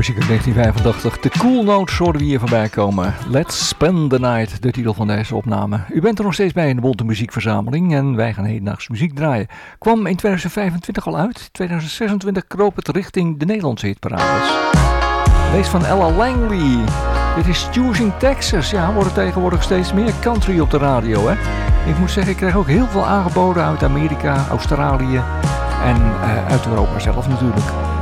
muziek uit 1985. De Cool Notes hoorden we hier voorbij komen. Let's Spend the Night, de titel van deze opname. U bent er nog steeds bij in de Bonte Muziekverzameling en wij gaan hedendaags muziek draaien. Kwam in 2025 al uit. 2026 kroop het richting de Nederlandse hitparades. Deze van Ella Langley. Dit is Choosing Texas. Ja, wordt tegenwoordig steeds meer country op de radio, hè. Ik moet zeggen, ik krijg ook heel veel aangeboden uit Amerika, Australië en uit Europa zelf natuurlijk.